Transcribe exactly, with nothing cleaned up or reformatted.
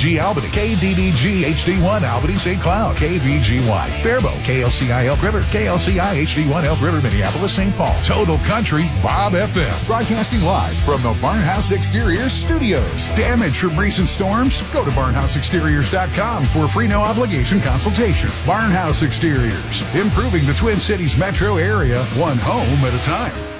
G Albany, K D D G H D one Albany Saint Cloud, K B G Y Faribault, K L C I Elk River, K L C I H D one Elk River, Minneapolis, Saint Paul. Total Country, Bob F M. Broadcasting live from the Barnhouse Exteriors studios. Damage from recent storms? Go to barnhouse exteriors dot com for a free no obligation consultation. Barnhouse Exteriors, improving the Twin Cities metro area, one home at a time.